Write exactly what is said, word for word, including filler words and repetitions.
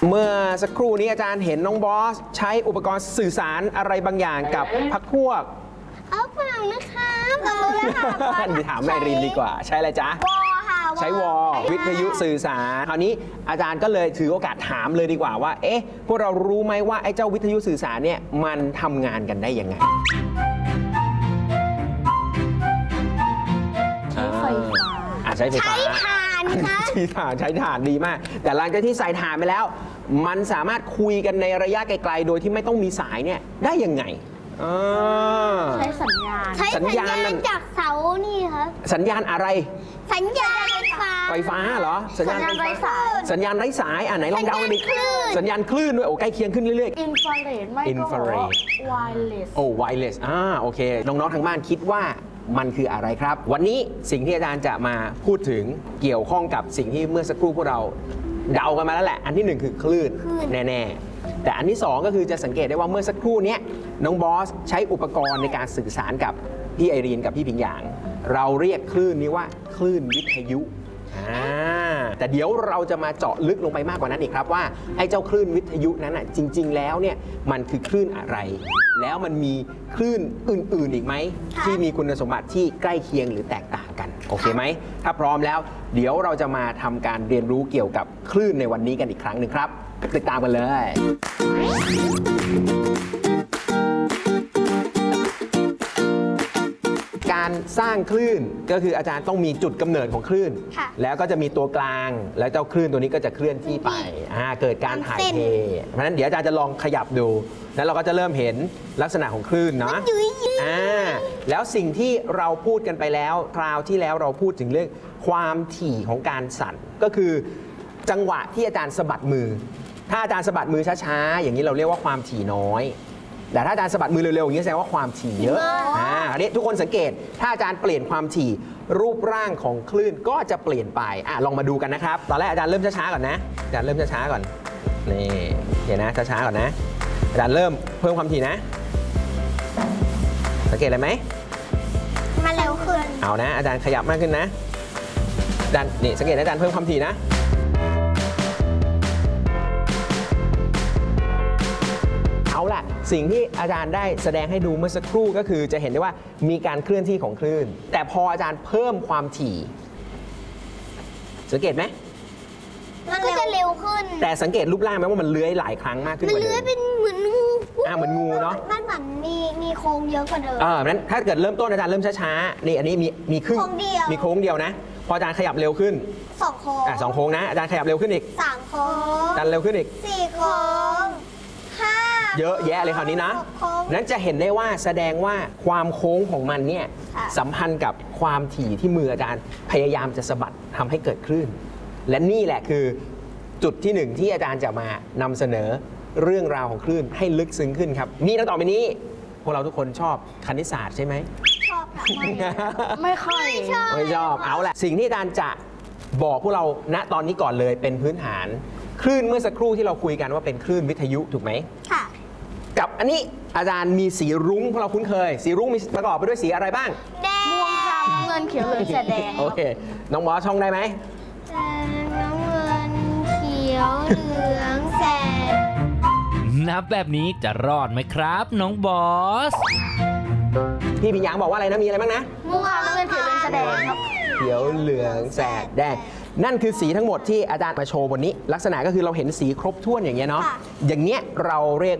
เมื่อสักครู่นี้อาจารย์เห็นน้องบอสใช้อุปกรณ์สื่อสารอะไรบางอย่างกับพรรคพวกเอาเปล่านะคะเรารู้แล้วค่ะถามแม่รินดีกว่าใช้อะไรจ๊ะวอค่ะใช้วอวิทยุสื่อสารคราวนี้อาจารย์ก็เลยถือโอกาสถามเลยดีกว่าว่าเอ๊ะพวกเรารู้ไหมว่าไอ้เจ้าวิทยุสื่อสารเนี่ยมันทำงานกันได้ยังไงใช้ไฟฟ้าใช้ไฟฟ้าใช้ถ่านค่ะใช้ถ่านใช้ถ่านดีมากแต่หลังจากที่ใส่ถ่านไปแล้วมันสามารถคุยกันในระยะไกลๆโดยที่ไม่ต้องมีสายเนี่ยได้ยังไงใช้สัญญาณใช้สัญญาณจากเสานี่ครับสัญญาณอะไรสัญญาณไฟฟ้าไฟฟ้าเหรอสัญญาณไร้สายสัญญาณไร้สายอ่ะไหนลองเดากันดิสัญญาณคลื่นด้วยโอ้ใกล้เคียงขึ้นเรื่อยๆอินฟราเรดไม่ก็ไวเลสโอ้ไวเลสอ่าโอเคน้องๆทางบ้านคิดว่ามันคืออะไรครับวันนี้สิ่งที่อาจารย์จะมาพูดถึงเกี่ยวข้องกับสิ่งที่เมื่อสักครู่พวกเราเดากันมาแล้วแหละอันที่หนึ่งคือคลื่นแน่ๆแต่อันที่สองก็คือจะสังเกตได้ว่าเมื่อสักครู่นี้น้องบอสใช้อุปกรณ์ในการสื่อสารกับพี่ไอรีนกับพี่พิงหยางเราเรียกคลื่นนี้ว่าคลื่นวิทยุแต่เดี๋ยวเราจะมาเจาะลึกลงไปมากกว่านั้นอีกครับว่าไอ้เจ้าคลื่นวิทยุนั้นอ่ะจริงๆแล้วเนี่ยมันคือคลื่นอะไรแล้วมันมีคลื่นอื่นๆอีกไหมที่มีคุณสมบัติที่ใกล้เคียงหรือแตกต่างกันโอเคไหมถ้าพร้อมแล้วเดี๋ยวเราจะมาทำการเรียนรู้เกี่ยวกับคลื่นในวันนี้กันอีกครั้งหนึ่งครับติดตามกันเลยการสร้างคลื่นก็คืออาจารย์ต้องมีจุดกำเนิดของคลื่นแล้วก็จะมีตัวกลางแล้วเจ้าคลื่นตัวนี้ก็จะเคลื่อนที่ไปเกิดการถ่ายเทเพราะฉะนั้นเดี๋ยวอาจารย์จะลองขยับดูแล้วเราก็จะเริ่มเห็นลักษณะของคลื่นเนาะอ่าแล้วสิ่งที่เราพูดกันไปแล้วคราวที่แล้วเราพูดถึงเรื่องความถี่ของการสั่นก็คือจังหวะที่อาจารย์สะบัดมือถ้าอาจารย์สะบัดมือช้าๆอย่างนี้เราเรียกว่าความถี่น้อยแต่ถ้าอาจารย์สะบัดมือเร็วๆอย่างนี้แสดงว่าความถี่เยอะอ่าอันนี้ทุกคนสังเกตถ้าอาจารย์เปลี่ยนความถี่รูปร่างของคลื่นก็จะเปลี่ยนไปอ่ะลองมาดูกันนะครับตอนแรกอาจารย์เริ่มช้าๆก่อนนะอาจารย์เริ่มช้าๆก่อนนี่เห็นนะช้าๆก่อนนะอาจารย์เริ่มเพิ่มความถี่นะสังเกตอะไรไหมมาเร็วขึ้นเอานะอาจารย์ขยับมากขึ้นนะอาจารย์นี่สังเกตอาจารย์เพิ่มความถี่นะเอาล่ะสิ่งที่อาจารย์ได้แสดงให้ดูเมื่อสักครู่ก็คือจะเห็นได้ว่ามีการเคลื่อนที่ของคลื่นแต่พออาจารย์เพิ่มความถี่สังเกตไหมมันก็จะเร็วขึ้นแต่สังเกตรูปร่างไหมว่ามันเลื้อยหลายครั้งมากขึ้นมันเลื้อยเป็นเหมือนงูอ่าเหมือนงูเนาะมันเหมือนมีมีโค้งเยอะกว่าเดิมอ่านั้นถ้าเกิดเริ่มต้นอาจารย์เริ่มช้าๆนี่อันนี้มีมีครึ่งมีโค้งเดียวนะพออาจารย์ขยับเร็วขึ้นสองโค้งอ่าสองโค้งนะอาจารย์ขยับเร็วขึ้นอีกสามโค้งอาจารย์เร็วขึ้นอีกสี่โค้งห้าเยอะแยะเลยคราวนี้นะนั้นจะเห็นได้ว่าแสดงว่าความโค้งของมันเนี่ยสัมพันธ์กับความถี่ที่มืออาจารย์พยายามจะสะบัดทำให้เกิดคลื่นและนี่แหละคือจุดที่หนึ่งที่อาจารย์จะมานำเสนอเรื่องราวของคลื่นให้ลึกซึ้งขึ้นครับนี่แล้วต่อไปนี้พวกเราทุกคนชอบคณิตศาสตร์ใช่ไหมชอบค่ะไม่ค่อยไม่ชอบเอาแหละสิ่งที่อาจารย์จะบอกพวกเราณตอนนี้ก่อนเลยเป็นพื้นฐานคลื่นเมื่อสักครู่ที่เราคุยกันว่าเป็นคลื่นวิทยุถูกไหมค่ะกับอันนี้อาจารย์มีสีรุ้งพวกเราคุ้นเคยสีรุ้งมีประกอบไปด้วยสีอะไรบ้างแดงม่วงครามเงินเขียวเหลืองแสดงโอเคน้องบอสช่องได้ไหมแดงน้ำเงินเขียวเหลืองแสดนับแบบนี้จะรอดไหมครับน้องบอสพี่พิญญางบอกว่าอะไรนะมีอะไรบ้างนะม่วงครามเงินเขียวเหลืองแสดงครับเขียวเหลืองแสดแดงนั่นคือสีทั้งหมดที่อาจารย์มาโชว์บนนี้ลักษณะก็คือเราเห็นสีครบถ้วนอย่างเงี้ยเนาะอย่างเงี้ยเราเรียก